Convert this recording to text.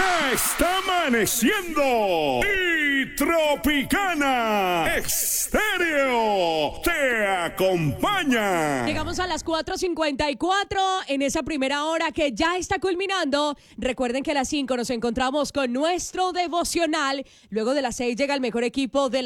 Ya está amaneciendo y Tropicana Estéreo te acompaña. Llegamos a las 4:54 en esa primera hora que ya está culminando. Recuerden que a las 5 nos encontramos con nuestro devocional. Luego de las 6 llega el mejor equipo de